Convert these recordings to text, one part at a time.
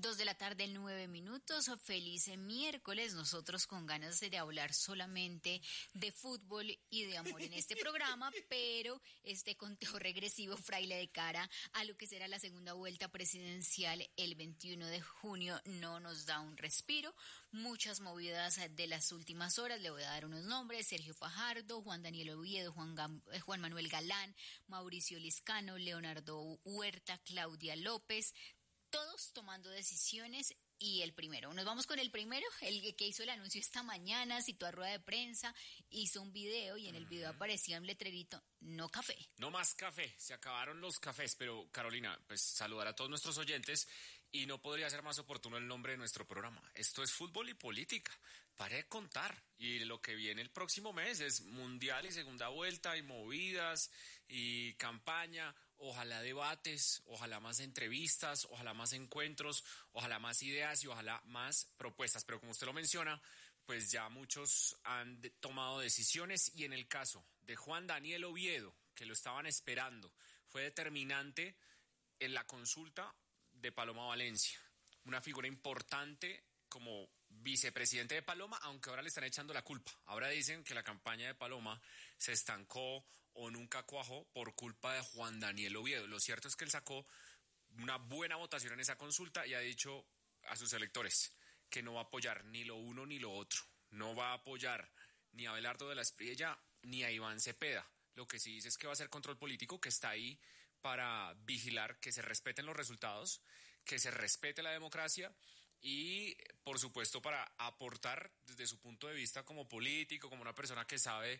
2 de la tarde, 9 minutos. Feliz miércoles. Nosotros con ganas de hablar solamente de fútbol y de amor en este programa, pero este conteo regresivo, Fraile, de cara a lo que será la segunda vuelta presidencial el 21 de junio, no nos da un respiro. Muchas movidas de las últimas horas. Le voy a dar unos nombres: Sergio Fajardo, Juan Daniel Oviedo, Juan Manuel Galán, Mauricio Liscano, Leonardo Huerta, Claudia López, todos tomando decisiones. Y el primero, nos vamos con el primero, el que hizo el anuncio esta mañana, citó a rueda de prensa, hizo un video y en el video aparecía un letrerito: no café. No más café, se acabaron los cafés. Pero Carolina, pues saludar a todos nuestros oyentes, y no podría ser más oportuno el nombre de nuestro programa. Esto es fútbol y política. Pare de contar. Y lo que viene el próximo mes es mundial y segunda vuelta y movidas y campaña. Ojalá debates, ojalá más entrevistas, ojalá más encuentros, ojalá más ideas y ojalá más propuestas. Pero como usted lo menciona, pues ya muchos han tomado decisiones, y en el caso de Juan Daniel Oviedo, que lo estaban esperando, fue determinante en la consulta de Paloma Valencia, una figura importante como vicepresidente de Paloma, aunque ahora le están echando la culpa. Ahora dicen que la campaña de Paloma se estancó o nunca cuajó por culpa de Juan Daniel Oviedo. Lo cierto es que él sacó una buena votación en esa consulta y ha dicho a sus electores que no va a apoyar ni lo uno ni lo otro. No va a apoyar ni a Abelardo de la Espriella ni a Iván Cepeda. Lo que sí dice es que va a ser control político, que está ahí para vigilar que se respeten los resultados, que se respete la democracia y, por supuesto, para aportar desde su punto de vista como político, como una persona que sabe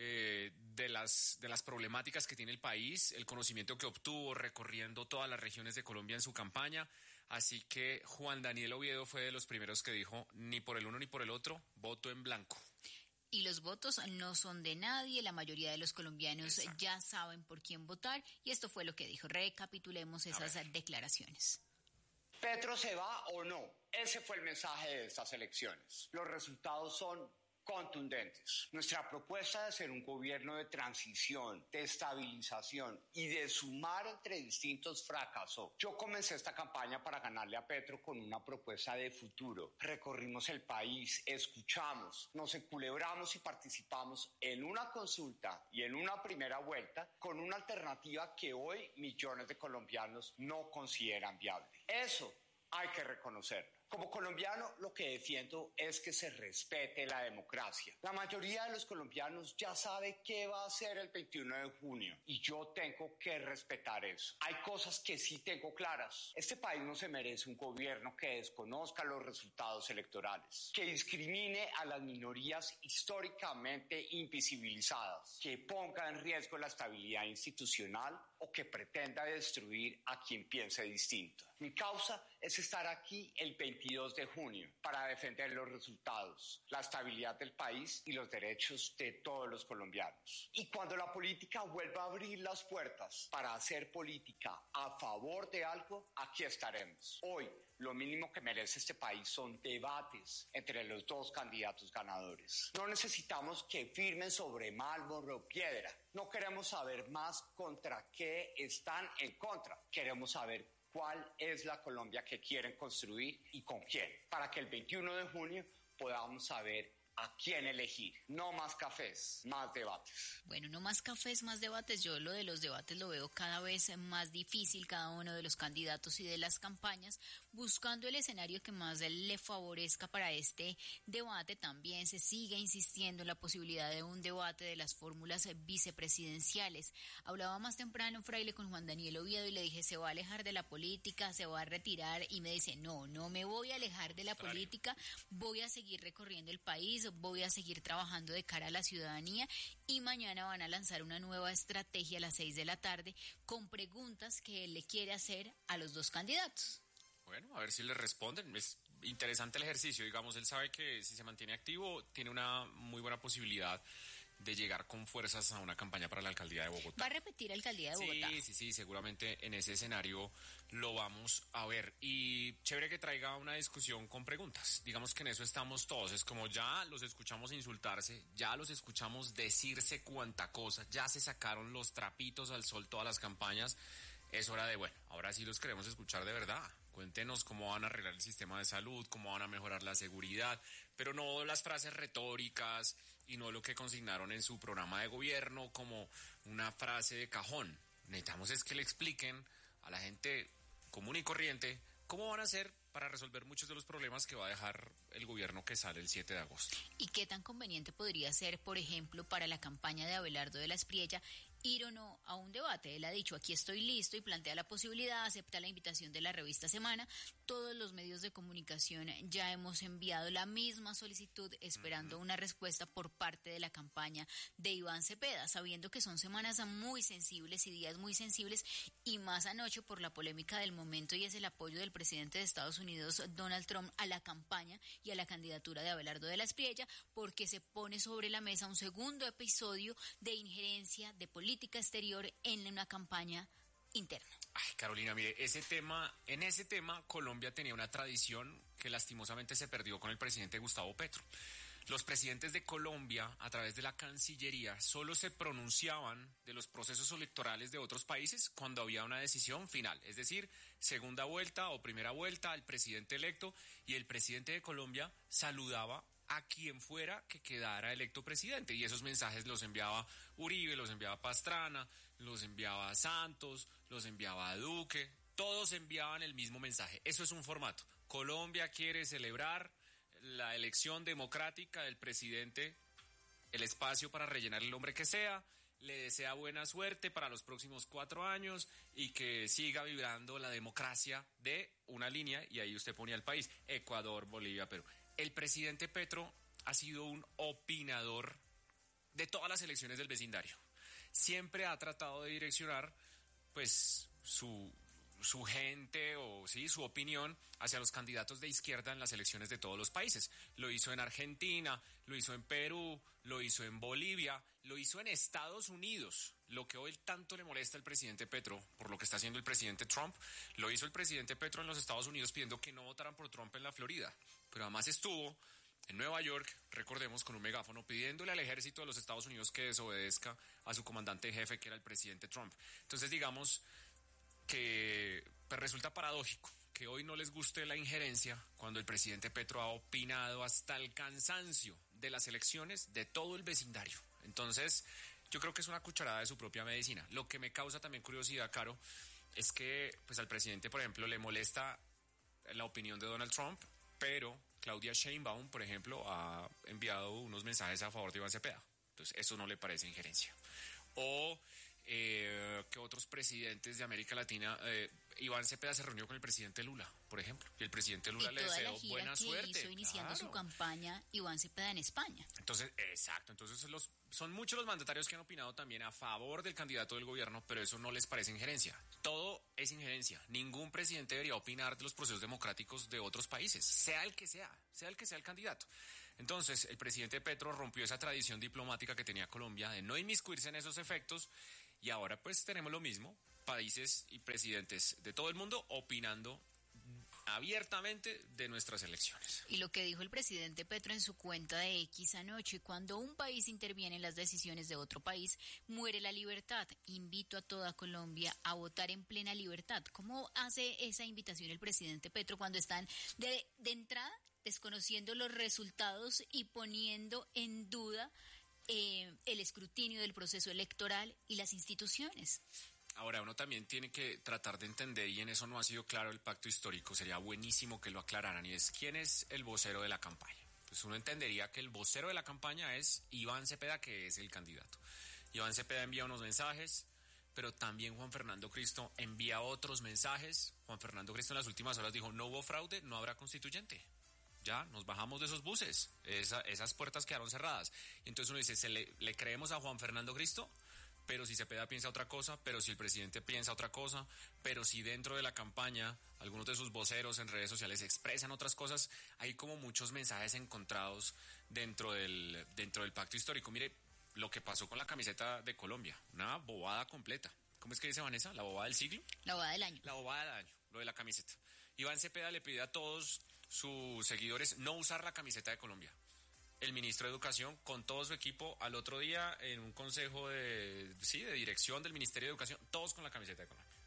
de las problemáticas que tiene el país, el conocimiento que obtuvo recorriendo todas las regiones de Colombia en su campaña. Así que Juan Daniel Oviedo fue de los primeros que dijo: ni por el uno ni por el otro, voto en blanco. Y los votos no son de nadie, la mayoría de los colombianos ya saben por quién votar, y esto fue lo que dijo. Recapitulemos esas declaraciones. ¿Petro se va o no? Ese fue el mensaje de estas elecciones. Los resultados son contundentes. Nuestra propuesta de ser un gobierno de transición, de estabilización y de sumar entre distintos fracasó. Yo comencé esta campaña para ganarle a Petro con una propuesta de futuro. Recorrimos el país, escuchamos, nos enculebramos y participamos en una consulta y en una primera vuelta con una alternativa que hoy millones de colombianos no consideran viable. Eso hay que reconocerlo. Como colombiano, lo que defiendo es que se respete la democracia. La mayoría de los colombianos ya sabe qué va a hacer el 21 de junio y yo tengo que respetar eso. Hay cosas que sí tengo claras. Este país no se merece un gobierno que desconozca los resultados electorales, que discrimine a las minorías históricamente invisibilizadas, que ponga en riesgo la estabilidad institucional o que pretenda destruir a quien piense distinto. Mi causa es estar aquí el 22 de junio para defender los resultados, la estabilidad del país y los derechos de todos los colombianos. Y cuando la política vuelva a abrir las puertas para hacer política a favor de algo, aquí estaremos. Hoy, lo mínimo que merece este país son debates entre los dos candidatos ganadores. No necesitamos que firmen sobre mármol o piedra. No queremos saber más contra qué están en contra. Queremos saber cuál es la Colombia que quieren construir y con quién, para que el 21 de junio podamos saber a quién elegir. No más cafés, más debates. Bueno, no más cafés, más debates. Yo lo de los debates lo veo cada vez más difícil, cada uno de los candidatos y de las campañas buscando el escenario que más le favorezca para este debate. También se sigue insistiendo en la posibilidad de un debate de las fórmulas vicepresidenciales. Hablaba más temprano, Fraile, con Juan Daniel Oviedo y le dije: ¿se va a alejar de la política? ¿Se va a retirar? Y me dice: no me voy a alejar de la política, voy a seguir recorriendo el país, voy a seguir trabajando de cara a la ciudadanía, y mañana van a lanzar una nueva estrategia a las 6 de la tarde con preguntas que él le quiere hacer a los dos candidatos. Bueno, a ver si le responden. Es interesante el ejercicio. Digamos, él sabe que si se mantiene activo tiene una muy buena posibilidad de llegar con fuerzas a una campaña para la alcaldía de Bogotá. ¿Va a repetir alcaldía de Bogotá? Sí, seguramente en ese escenario lo vamos a ver. Y chévere que traiga una discusión con preguntas. Digamos que en eso estamos todos. Es como ya los escuchamos insultarse, ya los escuchamos decirse cuanta cosa, ya se sacaron los trapitos al sol todas las campañas. es hora de, bueno, ahora sí los queremos escuchar de verdad. Cuéntenos cómo van a arreglar el sistema de salud, cómo van a mejorar la seguridad, pero no las frases retóricas y no lo que consignaron en su programa de gobierno como una frase de cajón. Necesitamos es que le expliquen a la gente común y corriente cómo van a hacer para resolver muchos de los problemas que va a dejar el gobierno que sale el 7 de agosto. ¿Y qué tan conveniente podría ser, por ejemplo, para la campaña de Abelardo de la Espriella, ir o no a un debate? Él ha dicho, aquí estoy listo, y plantea la posibilidad, acepta la invitación de la revista Semana. Todos los medios de comunicación ya hemos enviado la misma solicitud esperando una respuesta por parte de la campaña de Iván Cepeda, sabiendo que son semanas muy sensibles y días muy sensibles, y más anoche por la polémica del momento, y es el apoyo del presidente de Estados Unidos, Donald Trump, a la campaña y a la candidatura de Abelardo de la Espriella, porque se pone sobre la mesa un segundo episodio de injerencia de política exterior en una campaña interna. Ay, Carolina, mire, en ese tema Colombia tenía una tradición que lastimosamente se perdió con el presidente Gustavo Petro. Los presidentes de Colombia, a través de la Cancillería, solo se pronunciaban de los procesos electorales de otros países cuando había una decisión final, es decir, segunda vuelta o primera vuelta al presidente electo, y el presidente de Colombia saludaba a quien fuera que quedara electo presidente, y esos mensajes los enviaba Uribe, los enviaba Pastrana, los enviaba Santos, los enviaba Duque, todos enviaban el mismo mensaje. Eso es un formato. Colombia quiere celebrar la elección democrática del presidente, el espacio para rellenar el nombre que sea, le desea buena suerte para los próximos 4 años y que siga vibrando la democracia de una línea, y ahí usted ponía el país, Ecuador, Bolivia, Perú. El presidente Petro ha sido un opinador de todas las elecciones del vecindario. Siempre ha tratado de direccionar, pues, su gente o sí, su opinión hacia los candidatos de izquierda en las elecciones de todos los países. Lo hizo en Argentina, lo hizo en Perú, lo hizo en Bolivia, lo hizo en Estados Unidos. Lo que hoy tanto le molesta al presidente Petro por lo que está haciendo el presidente Trump, lo hizo el presidente Petro en los Estados Unidos pidiendo que no votaran por Trump en la Florida. Pero además estuvo en Nueva York, recordemos, con un megáfono pidiéndole al ejército de los Estados Unidos que desobedezca a su comandante jefe, que era el presidente Trump. Entonces, digamos que pues, resulta paradójico que hoy no les guste la injerencia cuando el presidente Petro ha opinado hasta el cansancio de las elecciones de todo el vecindario. Entonces, yo creo que es una cucharada de su propia medicina. Lo que me causa también curiosidad, Caro, es que pues al presidente, por ejemplo, le molesta la opinión de Donald Trump, pero Claudia Sheinbaum, por ejemplo, ha enviado unos mensajes a favor de Iván Cepeda. Entonces, eso no le parece injerencia. O que otros presidentes de América Latina, Iván Cepeda se reunió con el presidente Lula, por ejemplo, y el presidente Lula le deseó buena suerte. Hizo iniciando su campaña Iván Cepeda en España. Entonces, exacto, entonces son muchos los mandatarios que han opinado también a favor del candidato del gobierno, pero eso no les parece injerencia. Todo es injerencia. Ningún presidente debería opinar de los procesos democráticos de otros países, sea el que sea el candidato. Entonces, el presidente Petro rompió esa tradición diplomática que tenía Colombia de no inmiscuirse en esos efectos, y ahora pues tenemos lo mismo, países y presidentes de todo el mundo opinando abiertamente de nuestras elecciones. Y lo que dijo el presidente Petro en su cuenta de X anoche: cuando un país interviene en las decisiones de otro país, muere la libertad. Invito a toda Colombia a votar en plena libertad. ¿Cómo hace esa invitación el presidente Petro cuando están de entrada desconociendo los resultados y poniendo en duda el escrutinio del proceso electoral y las instituciones? Ahora, uno también tiene que tratar de entender, y en eso no ha sido claro el pacto histórico, sería buenísimo que lo aclararan, y es ¿quién es el vocero de la campaña? Pues uno entendería que el vocero de la campaña es Iván Cepeda, que es el candidato. Iván Cepeda envía unos mensajes, pero también Juan Fernando Cristo envía otros mensajes. Juan Fernando Cristo en las últimas horas dijo: no hubo fraude, no habrá constituyente. Ya, nos bajamos de esos buses, esas puertas quedaron cerradas. Entonces uno dice, ¿le creemos a Juan Fernando Cristo? Pero si Cepeda piensa otra cosa, pero si el presidente piensa otra cosa, pero si dentro de la campaña algunos de sus voceros en redes sociales expresan otras cosas, hay como muchos mensajes encontrados dentro del pacto histórico. Mire lo que pasó con la camiseta de Colombia, una bobada completa. ¿Cómo es que dice Vanessa? ¿La bobada del siglo? La bobada del año. La bobada del año, lo de la camiseta. Iván Cepeda le pide a todos sus seguidores no usar la camiseta de Colombia. El ministro de Educación con todo su equipo al otro día en un consejo de dirección del Ministerio de Educación, todos con la camiseta de Colombia.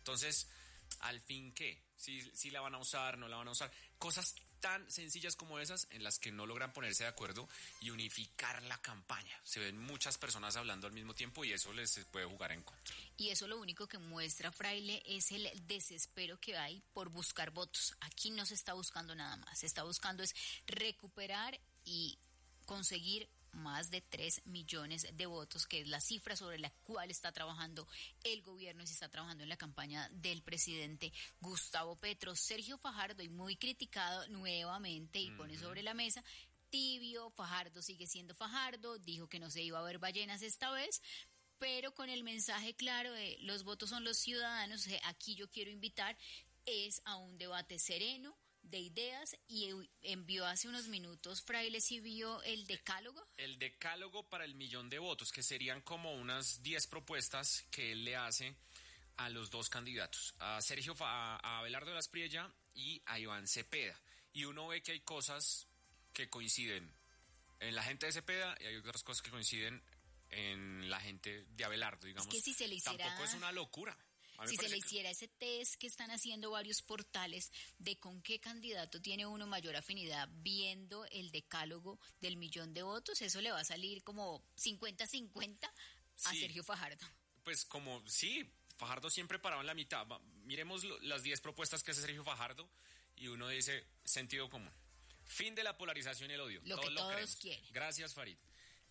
Entonces, ¿al fin qué? Si la van a usar, no la van a usar. Cosas tan sencillas como esas en las que no logran ponerse de acuerdo y unificar la campaña. Se ven muchas personas hablando al mismo tiempo y eso les puede jugar en contra. Y eso lo único que muestra, Fraile, es el desespero que hay por buscar votos. Aquí no se está buscando nada más, se está buscando es recuperar y conseguir más de 3 millones de votos, que es la cifra sobre la cual está trabajando el gobierno y se está trabajando en la campaña del presidente Gustavo Petro. Sergio Fajardo, y muy criticado nuevamente, y pone sobre la mesa, tibio, Fajardo sigue siendo Fajardo, dijo que no se iba a ver ballenas esta vez, pero con el mensaje claro de los votos son los ciudadanos. Aquí yo quiero invitar es a un debate sereno, de ideas, y envió hace unos minutos, Fraile, ¿sí vio el decálogo? El decálogo para el 1.000.000 de votos, que serían como unas 10 propuestas que él le hace a los dos candidatos, a Abelardo de la Espriella y a Iván Cepeda. Y uno ve que hay cosas que coinciden en la gente de Cepeda y hay otras cosas que coinciden en la gente de Abelardo, digamos. Es que si se le hiciera... Tampoco es una locura. Si se le hiciera ese test que están haciendo varios portales de con qué candidato tiene uno mayor afinidad, viendo el decálogo del 1.000.000 de votos, eso le va a salir como 50-50 a Sí, Sergio Fajardo. pues como, sí, Fajardo siempre paraba en la mitad. Miremos las 10 propuestas que hace Sergio Fajardo y uno dice sentido común. Fin de la polarización y el odio. Lo que todos quieren. Gracias, Farid.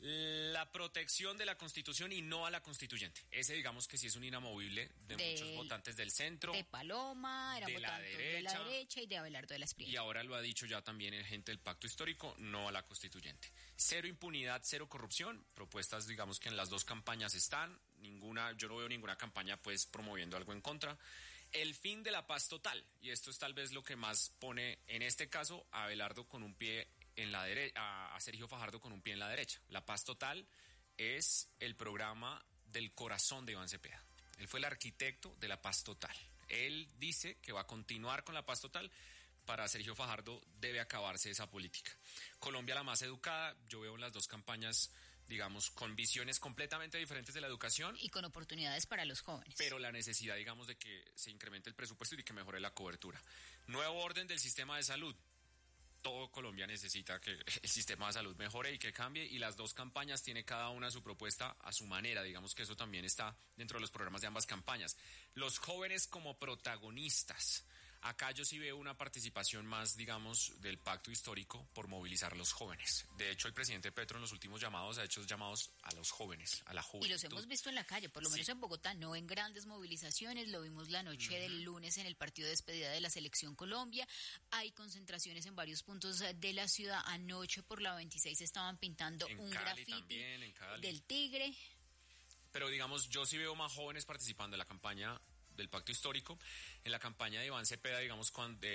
La protección de la Constitución y no a la constituyente. Ese digamos que sí es un inamovible de muchos votantes del centro. De Paloma, eran de la votantes de la derecha y de Abelardo de la Espriella. Y ahora lo ha dicho ya también el gente del Pacto Histórico, no a la constituyente. Cero impunidad, cero corrupción. Propuestas digamos que en las dos campañas están. Yo no veo ninguna campaña pues promoviendo algo en contra. El fin de la paz total. Y esto es tal vez lo que más pone en este caso a Abelardo con un pie en la derecha, a Sergio Fajardo con un pie en la derecha. La paz total es el programa del corazón de Iván Cepeda. Él fue el arquitecto de la paz total. Él dice que va a continuar con la paz total. Para Sergio Fajardo debe acabarse esa política. Colombia la más educada. Yo veo en las dos campañas, digamos, con visiones completamente diferentes de la educación. Y con oportunidades para los jóvenes. Pero la necesidad, digamos, de que se incremente el presupuesto y de que mejore la cobertura. Nuevo orden del sistema de salud. Todo Colombia necesita que el sistema de salud mejore y que cambie, y las dos campañas tiene cada una su propuesta a su manera. Digamos que eso también está dentro de los programas de ambas campañas. Los jóvenes como protagonistas. Acá yo sí veo una participación más, digamos, del pacto histórico por movilizar a los jóvenes. De hecho, el presidente Petro en los últimos llamados ha hecho llamados a los jóvenes, a la juventud. Y los hemos visto en la calle, por lo menos Sí. en Bogotá, no en grandes movilizaciones. Lo vimos la noche del lunes en el partido de despedida de la Selección Colombia. Hay concentraciones en varios puntos de la ciudad. Anoche por la 26 estaban pintando En un Cali grafiti también, en Cali. del tigre. Pero digamos, yo sí veo más jóvenes participando en la campaña del pacto histórico. En la campaña de Iván Cepeda, digamos,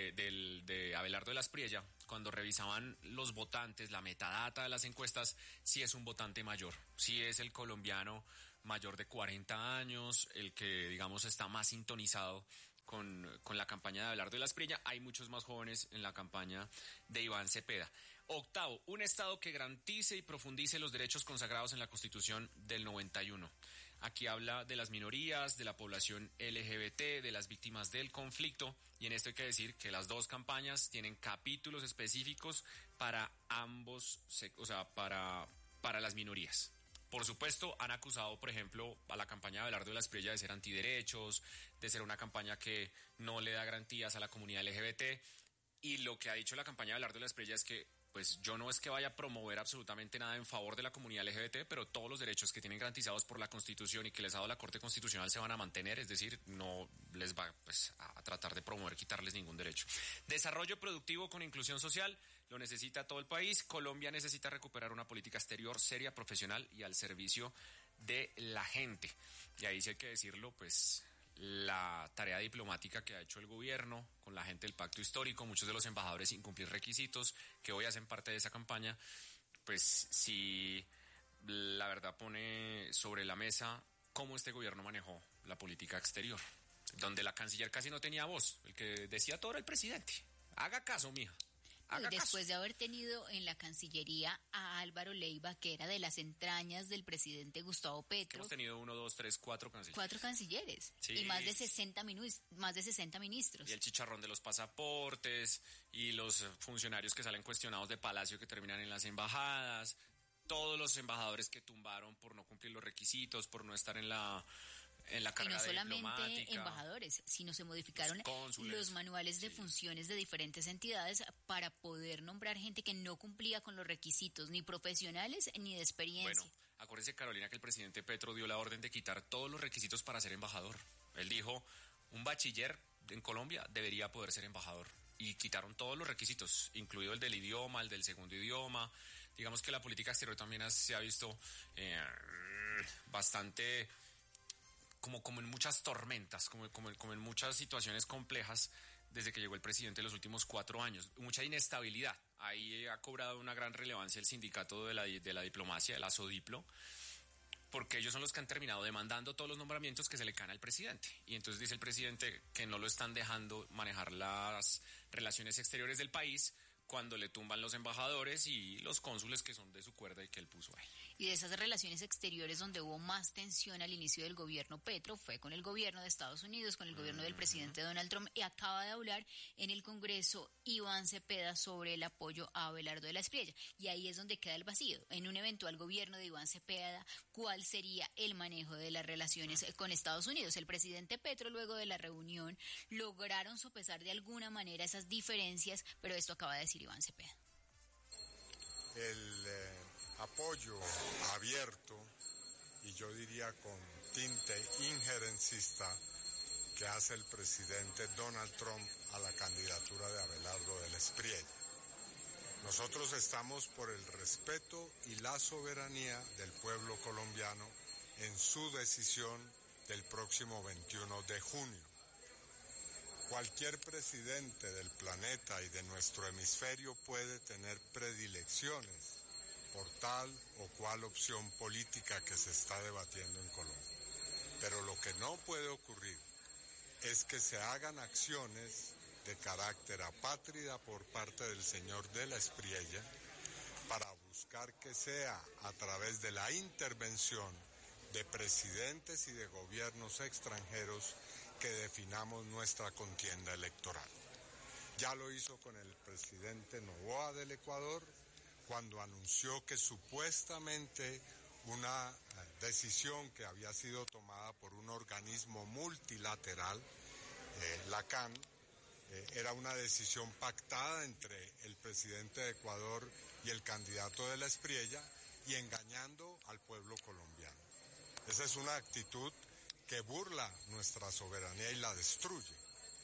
de Abelardo de la Espriella, cuando revisaban los votantes, la metadata de las encuestas, sí es un votante mayor, sí es el colombiano mayor de 40 años, el que, digamos, está más sintonizado con la campaña de Abelardo de la Espriella. Hay muchos más jóvenes en la campaña de Iván Cepeda. Octavo, un Estado que garantice y profundice los derechos consagrados en la Constitución del 91. Aquí habla de las minorías, de la población LGBT, de las víctimas del conflicto, y en esto hay que decir que las dos campañas tienen capítulos específicos para ambos, o sea, para las minorías. Por supuesto, han acusado, por ejemplo, a la campaña de Abelardo de la Espriella de ser antiderechos, de ser una campaña que no le da garantías a la comunidad LGBT, y lo que ha dicho la campaña de Abelardo de la Espriella es que pues yo no es que vaya a promover absolutamente nada en favor de la comunidad LGBT, pero todos los derechos que tienen garantizados por la Constitución y que les ha dado la Corte Constitucional se van a mantener, es decir, no les va pues, a tratar de promover, quitarles ningún derecho. Desarrollo productivo con inclusión social, lo necesita todo el país. Colombia necesita recuperar una política exterior seria, profesional y al servicio de la gente. Y ahí sí hay que decirlo, pues la tarea diplomática que ha hecho el gobierno con la gente del pacto histórico, muchos de los embajadores sin cumplir requisitos que hoy hacen parte de esa campaña, pues sí, la verdad pone sobre la mesa cómo este gobierno manejó la política exterior, donde la canciller casi no tenía voz, el que decía todo era el presidente. Haga caso, mija. Haga caso. Después de haber tenido en la Cancillería a Álvaro Leiva, que era de las entrañas del presidente Gustavo Petro. Hemos tenido 1, 2, 3, 4 cancilleres. 4 cancilleres. Sí. Y más de 60 ministros. Y el chicharrón de los pasaportes, y los funcionarios que salen cuestionados de Palacio que terminan en las embajadas, todos los embajadores que tumbaron por no cumplir los requisitos, por no estar en la carrera y no solamente diplomática. embajadores, sino se modificaron los manuales de funciones de diferentes entidades para poder nombrar gente que no cumplía con los requisitos ni profesionales ni de experiencia. Bueno, acuérdese, Carolina, que el presidente Petro dio la orden de quitar todos los requisitos para ser embajador. Él dijo, un bachiller en Colombia debería poder ser embajador. Y quitaron todos los requisitos, incluido el del idioma, el del segundo idioma. Digamos que la política exterior también se ha visto bastante como en muchas tormentas, como en muchas situaciones complejas desde que llegó el presidente en los últimos 4 años. Mucha inestabilidad. Ahí ha cobrado una gran relevancia el sindicato de la diplomacia, el ASODIPLO, porque ellos son los que han terminado demandando todos los nombramientos que se le caen al presidente. Y entonces dice el presidente que no lo están dejando manejar las relaciones exteriores del país cuando le tumban los embajadores y los cónsules que son de su cuerda y que él puso ahí. Y de esas relaciones exteriores donde hubo más tensión al inicio del gobierno Petro fue con el gobierno de Estados Unidos, con el gobierno del presidente Donald Trump, y acaba de hablar en el Congreso Iván Cepeda sobre el apoyo a Abelardo de la Espriella. Y ahí es donde queda el vacío. En un eventual gobierno de Iván Cepeda, ¿cuál sería el manejo de las relaciones con Estados Unidos? El presidente Petro, luego de la reunión, lograron sopesar de alguna manera esas diferencias, pero esto acaba de decir Iván Cepeda. El apoyo abierto, y yo diría con tinte injerencista, que hace el presidente Donald Trump a la candidatura de Abelardo de la Espriella. Nosotros estamos por el respeto y la soberanía del pueblo colombiano en su decisión del próximo 21 de junio. Cualquier presidente del planeta y de nuestro hemisferio puede tener predilecciones por tal o cual opción política que se está debatiendo en Colombia. Pero lo que no puede ocurrir es que se hagan acciones de carácter apátrida por parte del señor de la Espriella para buscar que sea a través de la intervención de presidentes y de gobiernos extranjeros que definamos nuestra contienda electoral. Ya lo hizo con el presidente Noboa del Ecuador, cuando anunció que supuestamente una decisión que había sido tomada por un organismo multilateral, la CAN, era una decisión pactada entre el presidente de Ecuador y el candidato de la Espriella, y engañando al pueblo colombiano. Esa es una actitud que burla nuestra soberanía y la destruye.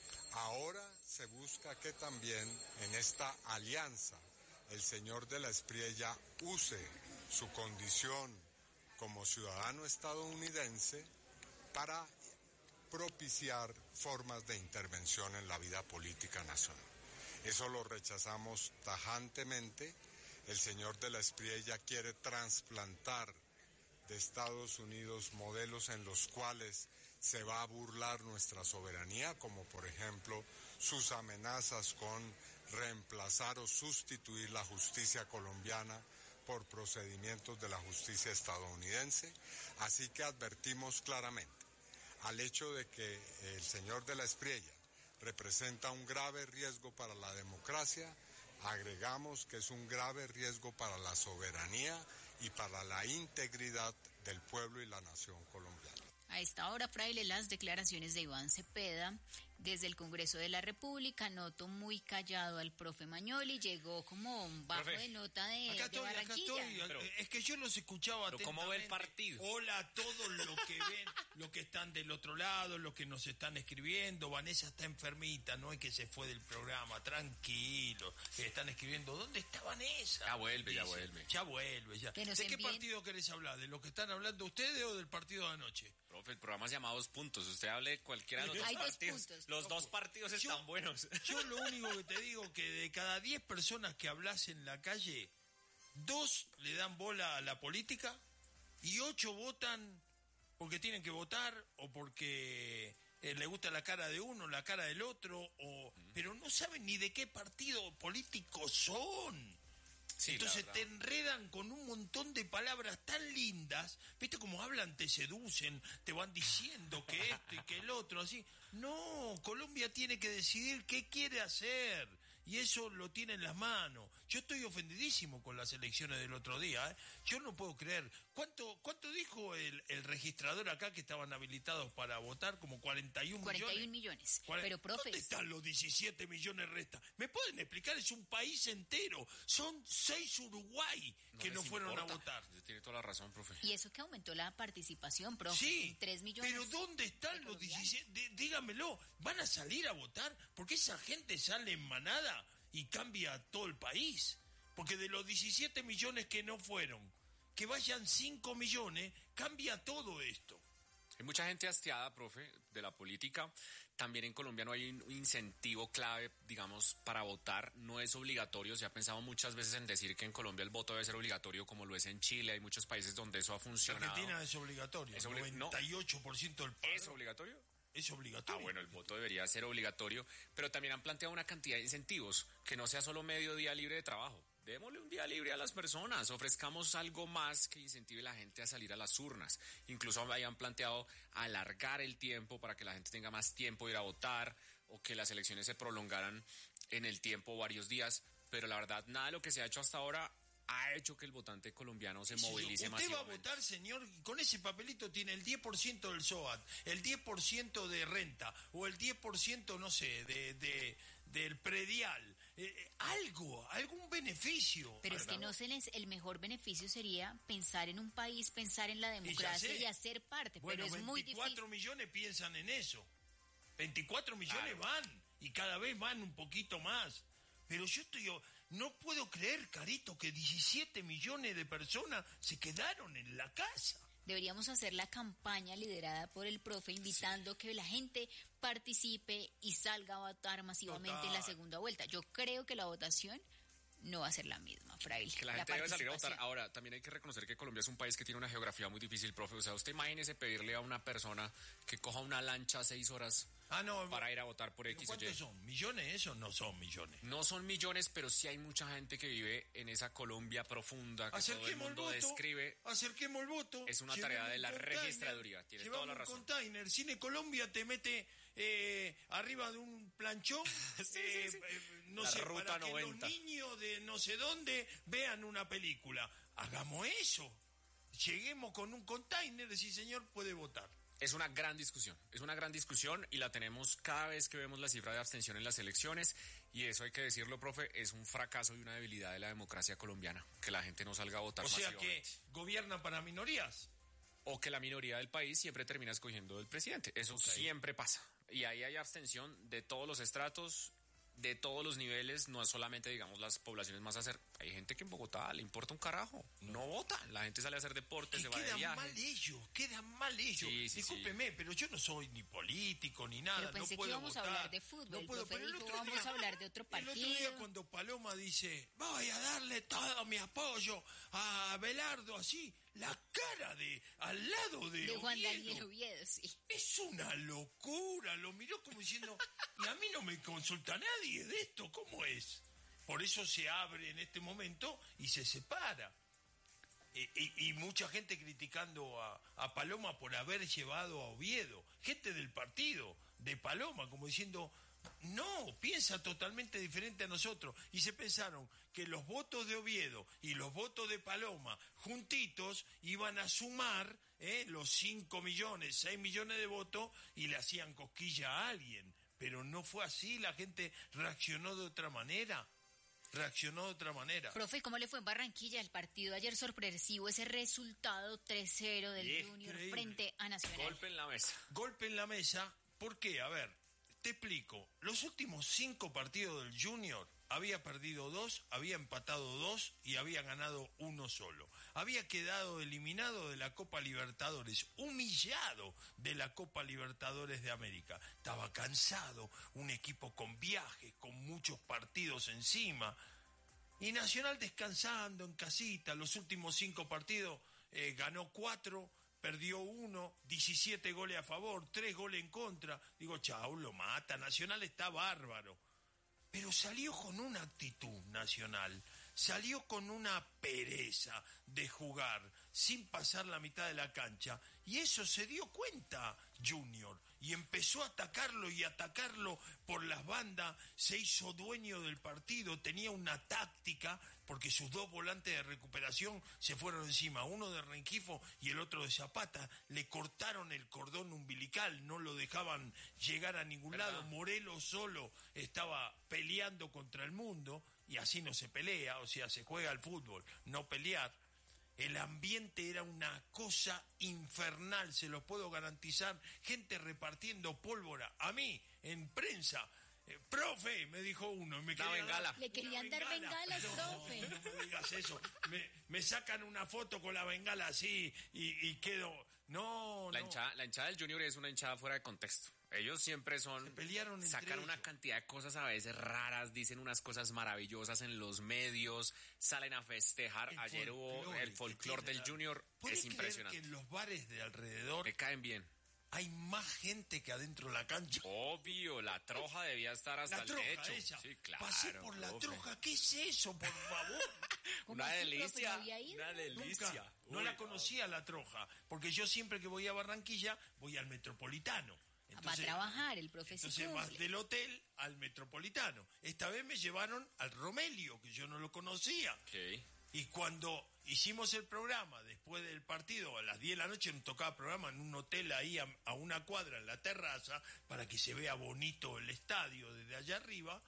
Ahora se busca que también en esta alianza el señor de la Espriella use su condición como ciudadano estadounidense para propiciar formas de intervención en la vida política nacional. Eso lo rechazamos tajantemente. El señor de la Espriella quiere trasplantar de Estados Unidos modelos en los cuales se va a burlar nuestra soberanía, como por ejemplo sus amenazas con reemplazar o sustituir la justicia colombiana por procedimientos de la justicia estadounidense. Así que advertimos claramente, al hecho de que el señor de la Espriella representa un grave riesgo para la democracia, agregamos que es un grave riesgo para la soberanía y para la integridad del pueblo y la nación colombiana. A esta hora, Fraile, las declaraciones de Iván Cepeda desde el Congreso de la República. Noto muy callado al profe Mañoli, llegó como un bajo de nota de Barranquilla. Acá estoy. Pero, es que yo los escuchaba atentamente. ¿Cómo ve el partido? Hola a todos los que ven, los que están del otro lado, los que nos están escribiendo. Vanessa está enfermita, no es que se fue del programa, tranquilo. Están escribiendo, ¿dónde está Vanessa? Ya vuelve. Ya vuelve. ¿De qué partido querés hablar? ¿De lo que están hablando ustedes o del partido de anoche? Profe, el programa se llama 2 puntos. Usted hable cualquiera de los dos partidos. Los dos partidos están buenos. Yo lo único que te digo que de cada 10 personas que hablas en la calle, 2 le dan bola a la política y 8 votan porque tienen que votar o porque le gusta la cara de uno, la cara del otro, pero no saben ni de qué partido político son. Sí, entonces te enredan con un montón de palabras tan lindas, ¿viste cómo hablan? Te seducen, te van diciendo que esto y que el otro, así. No, Colombia tiene que decidir qué quiere hacer, y eso lo tiene en las manos. Yo estoy ofendidísimo con las elecciones del otro día, ¿eh? Yo no puedo creer. ¿Cuánto dijo el registrador acá que estaban habilitados para votar? Como 41 millones. 41 millones. Pero, profe... ¿Dónde están los 17 millones restas? ¿Me pueden explicar? Es un país entero. Son 6 Uruguay que no fueron a votar. Tiene toda la razón, profe. Y eso que aumentó la participación, profe. Sí, 3 millones. pero ¿dónde están los 17? Dígamelo. ¿Van a salir a votar? Porque esa gente sale en manada y cambia todo el país. Porque de los 17 millones que no fueron, que vayan 5 millones, cambia todo esto. Hay mucha gente hastiada, profe, de la política. También en Colombia no hay un incentivo clave, digamos, para votar. No es obligatorio. Se ha pensado muchas veces en decir que en Colombia el voto debe ser obligatorio, como lo es en Chile. Hay muchos países donde eso ha funcionado. Argentina es obligatorio. Es 98% del paro. ¿Es obligatorio? Es obligatorio. Bueno, el voto debería ser obligatorio, pero también han planteado una cantidad de incentivos, que no sea solo medio día libre de trabajo. Démosle un día libre a las personas, ofrezcamos algo más que incentive a la gente a salir a las urnas. Incluso habían planteado alargar el tiempo para que la gente tenga más tiempo de ir a votar, o que las elecciones se prolongaran en el tiempo varios días, pero la verdad, nada de lo que se ha hecho hasta ahora ha hecho que el votante colombiano se movilice masivamente. Usted va a votar, señor, y con ese papelito tiene el 10% del SOAT, el 10% de renta, o el 10%, no sé, del predial. Algún beneficio. Pero es que no se les, el mejor beneficio sería pensar en un país, pensar en la democracia y hacer parte. Bueno, pero es muy difícil. 24 millones piensan en eso. 24 millones van, y cada vez van un poquito más. Pero no puedo creer, Carito, que 17 millones de personas se quedaron en la casa. Deberíamos hacer la campaña liderada por el profe, invitando que la gente participe y salga a votar masivamente en la segunda vuelta. Yo creo que la votación no va a ser la misma, Fraile. Que la gente debe salir a votar. Ahora, también hay que reconocer que Colombia es un país que tiene una geografía muy difícil, profe. O sea, usted imagínese pedirle a una persona que coja una lancha 6 horas para ir a votar por X o Y. ¿Cuántos son? ¿Millones? Esos no son millones. No son millones, pero sí hay mucha gente que vive en esa Colombia profunda que todo el mundo describe. Acerquemos el voto. Es una tarea de la registraduría. Tiene toda la razón. Un container. Cine Colombia te mete arriba de un planchón. No la sé, ruta para 90. Que los niños de no sé dónde vean una película. Hagamos eso. Lleguemos con un container, sí señor, puede votar. Es una gran discusión y la tenemos cada vez que vemos la cifra de abstención en las elecciones, y eso hay que decirlo, profe, es un fracaso y una debilidad de la democracia colombiana, que la gente no salga a votar masivamente. O sea que gobierna para minorías. O que la minoría del país siempre termina escogiendo del presidente, eso siempre pasa, y ahí hay abstención de todos los estratos, de todos los niveles, no es solamente, digamos, las poblaciones más hay gente que en Bogotá le importa un carajo, no vota, la gente sale a hacer deporte, se va de viaje. Quedan mal ellos. Sí, discúlpeme, pero yo no soy ni político ni nada, pero pensé no puedo que íbamos votar. A hablar de fútbol, no puedo, pero vamos a hablar de otro partido. El otro día cuando Paloma dice, voy a darle todo mi apoyo a Abelardo, así, la cara al lado de Juan Daniel Oviedo, sí. Es una locura, lo miró como diciendo, y a mí no me consulta nadie de esto, ¿cómo es? Por eso se abre en este momento y se separa. Y mucha gente criticando a Paloma por haber llevado a Oviedo, gente del partido de Paloma, como diciendo, no, piensa totalmente diferente a nosotros. Y se pensaron que los votos de Oviedo y los votos de Paloma juntitos iban a sumar los 5 millones, 6 millones de votos, y le hacían cosquilla a alguien. Pero no fue así, la gente reaccionó de otra manera. Profe, ¿cómo le fue en Barranquilla el partido ayer sorpresivo, ese resultado 3-0 del Junior frente a Nacional? Golpe en la mesa. ¿Por qué? A ver, te explico. Los últimos 5 partidos del Junior había perdido 2, había empatado 2 y había ganado 1 solo. Había quedado eliminado de la Copa Libertadores, humillado de la Copa Libertadores de América. Estaba cansado, un equipo con viajes, con muchos partidos encima. Y Nacional descansando en casita, los últimos 5 partidos ganó 4, perdió 1, 17 goles a favor, 3 goles en contra. Digo, chau, lo mata, Nacional está bárbaro. pero salió con una actitud Nacional, salió con una pereza de jugar sin pasar la mitad de la cancha, y eso se dio cuenta Junior, y empezó a atacarlo por las bandas, se hizo dueño del partido, tenía una táctica, porque sus dos volantes de recuperación se fueron encima, uno de Rengifo y el otro de Zapata, le cortaron el cordón umbilical, no lo dejaban llegar a ningún lado, Morelos solo estaba peleando contra el mundo, y así no se pelea, o sea, se juega al fútbol, no pelear. El ambiente era una cosa infernal, se los puedo garantizar, gente repartiendo pólvora. A mí, en prensa, profe, me dijo uno. Me bengala. Le querían dar bengalas, profe. No me digas eso. Me sacan una foto con la bengala así y quedo... No. La hinchada del Junior es una hinchada fuera de contexto. Ellos siempre Se pelearon entre sacan una ellos. cantidad de cosas a veces raras, dicen unas cosas maravillosas en los medios, salen a festejar. Ayer hubo el folclore del Junior, es impresionante. Que en los bares de alrededor Me caen bien. hay más gente que adentro de la cancha? Obvio, la troja debía estar hasta La el troja techo. esa. Sí, claro. Pasé por la profe. troja. ¿Qué es eso, por favor? ¿Cómo Una así, profe? delicia, ¿No había ido? una delicia. Nunca. No la conocía la troja, porque yo siempre que voy a Barranquilla voy al Metropolitano. Va a trabajar el profe. Entonces vas del hotel al Metropolitano. Esta vez me llevaron al Romelio, que yo no lo conocía. Ok. Y cuando hicimos el programa, después del partido, a las 10 de la noche nos tocaba programa en un hotel ahí a una cuadra en la terraza, para que se vea bonito el estadio desde allá arriba,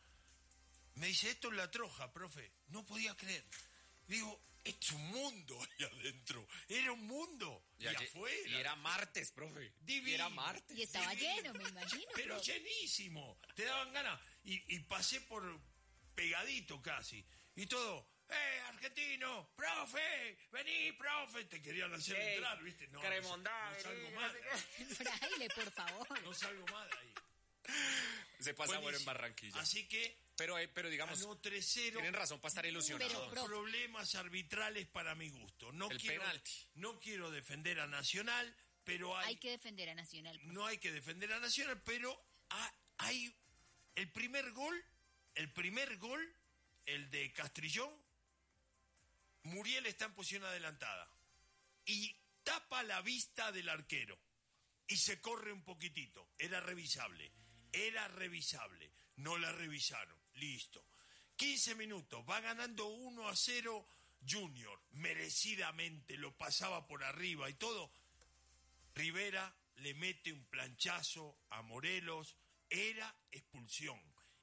me dice, esto es la troja, profe. No podía creer. Digo, es un mundo ahí adentro. Era un mundo. Y afuera. Y era martes, profe. Divino. Y era martes. Y estaba lleno, me imagino. Pero profe. llenísimo. Te daban ganas. Y pasé por pegadito casi. Y todo, argentino, profe, vení, profe. Te querían hacer entrar, ¿viste? No, Cremondá, no salgo más de ahí. Fraile, por favor. No salgo más de ahí. Se pasa bueno en Buenísimo. Barranquilla. Así que Pero digamos, ganó 3-0. tienen razón para estar ilusionados. Pero, profe, Problemas arbitrales para mi gusto. No El quiero, penalti. no quiero defender a Nacional, pero hay que defender a Nacional, profe. no hay que defender a Nacional, pero hay el primer gol, el de Castrillón, Muriel está en posición adelantada y tapa la vista del arquero y se corre un poquitito. Era revisable, no la revisaron, listo. 15 minutos, va ganando 1-0 Junior, merecidamente, lo pasaba por arriba y todo. Rivera le mete un planchazo a Morelos, era expulsión,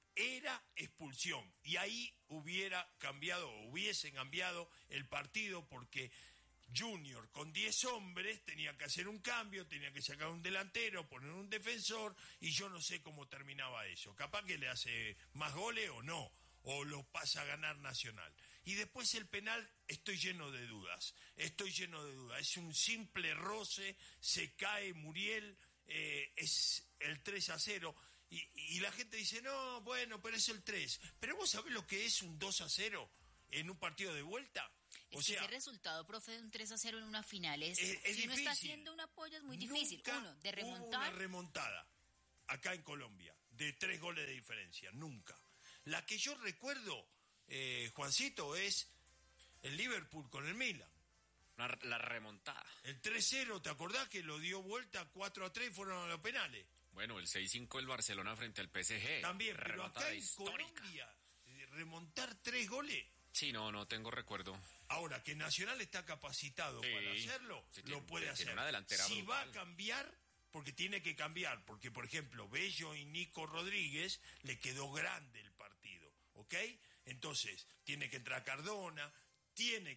y ahí hubiesen cambiado el partido, porque Junior con 10 hombres tenía que hacer un cambio, tenía que sacar un delantero, poner un defensor, y yo no sé cómo terminaba eso, capaz que le hace más goles o no, o lo pasa a ganar Nacional. Y después el penal, estoy lleno de dudas, es un simple roce, se cae Muriel, es el 3-0, y la gente dice, no, bueno, pero es el 3, pero vos sabés lo que es un 2-0 en un partido de vuelta. Es que ese resultado, profe, de un 3-0 en una final es si difícil. uno está haciendo un apoyo es muy difícil. Nunca Uno, de hubo remontar. una remontada acá en Colombia de 3 goles de diferencia, nunca. La que yo recuerdo, Juancito, es el Liverpool con el Milan. La remontada. El 3-0, ¿te acordás que lo dio vuelta 4-3 y fueron a los penales? Bueno, el 6-5 del Barcelona frente al PSG. También, pero Remontada acá en histórica. Colombia, remontar 3 goles. Sí, no tengo recuerdo. Ahora, que Nacional está capacitado Sí, para hacerlo, sí, lo puede tiene hacer. una delantera Si brutal. va a cambiar, porque tiene que cambiar, porque, por ejemplo, Bello y Nico Rodríguez le quedó grande el partido, ¿ok? Entonces, tiene que entrar Cardona, tiene